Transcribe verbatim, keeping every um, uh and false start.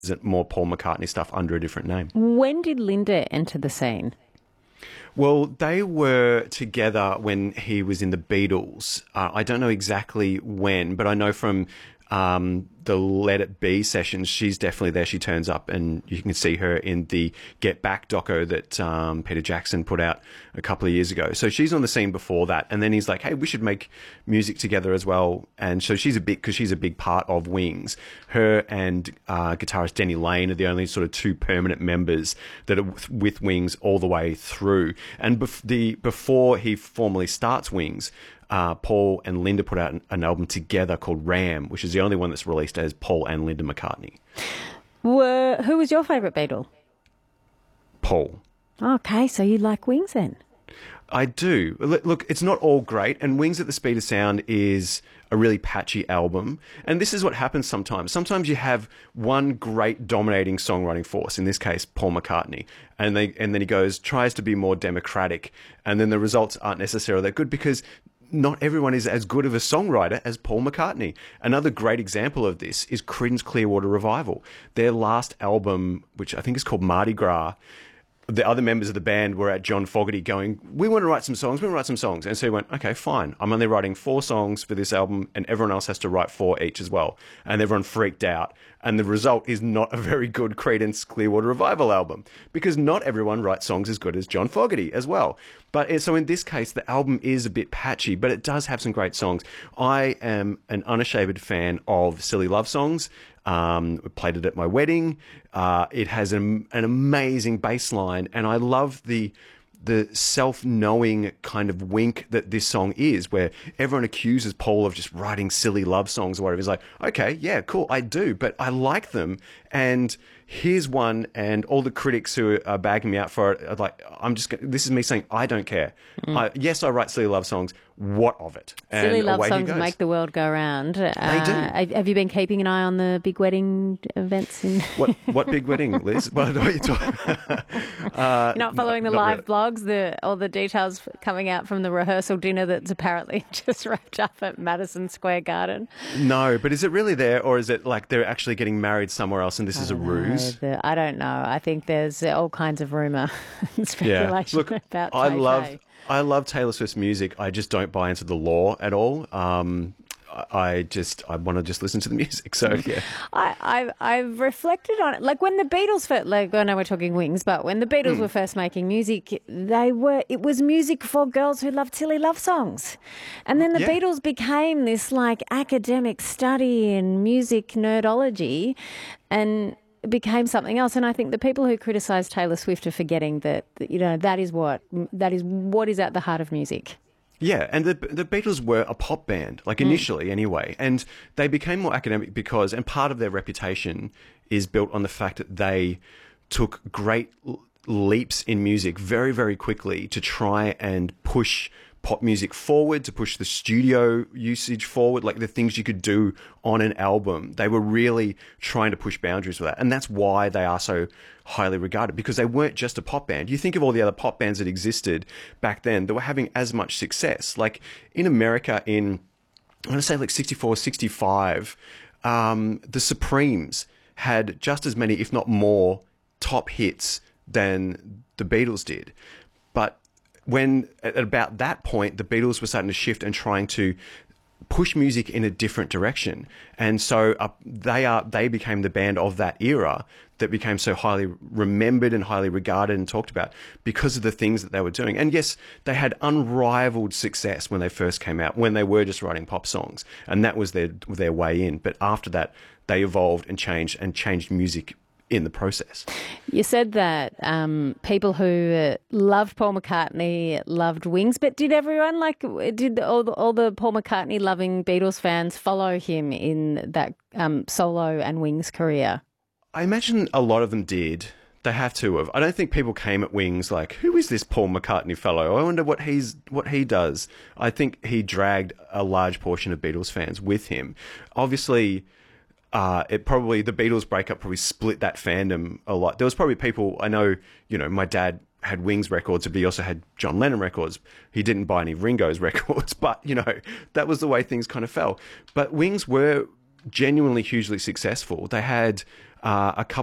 more Paul McCartney stuff under a different name. When did Linda enter the scene? Well, they were together when he was in the Beatles. Uh, I don't know exactly when, but I know from um, the Let It Be sessions, she's definitely there. She turns up and you can see her in the Get Back doco that um, Peter Jackson put out a couple of years ago. So she's on the scene before that. And then he's like, hey, we should make music together as well. And so she's a big, because she's a big part of Wings. Her and uh, guitarist Denny Lane are the only sort of two permanent members that are with, with Wings all the way through. And bef- the before he formally starts Wings, Uh, Paul and Linda put out an, an album together called Ram, which is the only one that's released as Paul and Linda McCartney. Were, who was your favourite Beatle? Paul. Okay, so you like Wings then? I do. Look, it's not all great, and Wings at the Speed of Sound is a really patchy album. And this is what happens sometimes. Sometimes you have one great dominating songwriting force, in this case, Paul McCartney, and they and then he goes, tries to be more democratic, and then the results aren't necessarily that good because not everyone is as good of a songwriter as Paul McCartney. Another great example of this is Creedence Clearwater Revival. Their last album, which I think is called Mardi Gras, the other members of the band were at John Fogerty going, we want to write some songs, we want to write some songs. And so he went, okay, fine. I'm only writing four songs for this album and everyone else has to write four each as well. And everyone freaked out. And the result is not a very good Creedence Clearwater Revival album because not everyone writes songs as good as John Fogerty as well. But it, so in this case, the album is a bit patchy, but it does have some great songs. I am an unashamed fan of Silly Love Songs. Um, we played it at my wedding. Uh, it has an, an amazing bass line, and I love the the self-knowing kind of wink that this song is, where everyone accuses Paul of just writing silly love songs or whatever. He's like, okay, yeah, cool, I do, but I like them, and here's one, and all the critics who are bagging me out for it are like, I'm just, this is me saying, I don't care. Mm. I, yes, I write silly love songs. What of it? And silly love songs make the world go round. Uh, they do. Have you been keeping an eye on the big wedding events? In what what big wedding, Liz? What are you talking uh, You're not following no, the not live really. blogs, the all the details coming out from the rehearsal dinner that's apparently just wrapped up at Madison Square Garden? No, but is it really there, or is it like they're actually getting married somewhere else and this is a ruse? The, I don't know. I think there's all kinds of rumour and speculation yeah. Look, about I Tay love Tay. I love Taylor Swift's music. I just don't buy into the law at all. Um, I just I want to just listen to the music. So yeah, I I've, I've reflected on it. Like when the Beatles first, like I know we're talking Wings, but when the Beatles mm. were first making music, they were it was music for girls who loved silly love songs, and then the yeah. Beatles became this like academic study in music nerdology, and it became something else. And I think the people who criticise Taylor Swift are forgetting that, that you know that is what that is what is at the heart of music. Yeah, and the the Beatles were a pop band, like initially mm. anyway, and they became more academic because, and part of their reputation is built on the fact that they took great leaps in music very, very quickly to try and push pop music forward, to push the studio usage forward, like the things you could do on an album. They were really trying to push boundaries with that. And that's why they are so highly regarded, because they weren't just a pop band. You think of all the other pop bands that existed back then that were having as much success. Like in America in, I want to say like sixty-four, sixty-five, um, the Supremes had just as many, if not more, top hits than the Beatles did. But when at about that point, the Beatles were starting to shift and trying to push music in a different direction. And so uh, they are they became the band of that era that became so highly remembered and highly regarded and talked about because of the things that they were doing. And yes, they had unrivaled success when they first came out, when they were just writing pop songs. And that was their their way in. But after that, they evolved and changed and changed music in the process. You said that um, people who uh, loved Paul McCartney loved Wings, but did everyone, like, did all the, all the Paul McCartney loving Beatles fans follow him in that um, solo and Wings career? I imagine a lot of them did. They have to have. I don't think people came at Wings like, who is this Paul McCartney fellow? I wonder what he's what he does. I think he dragged a large portion of Beatles fans with him. Obviously, Uh, it probably, the Beatles breakup probably split that fandom a lot. There was probably people, I know, you know, my dad had Wings records, but he also had John Lennon records. He didn't buy any Ringo's records, but, you know, that was the way things kind of fell. But Wings were genuinely hugely successful. They had uh, a couple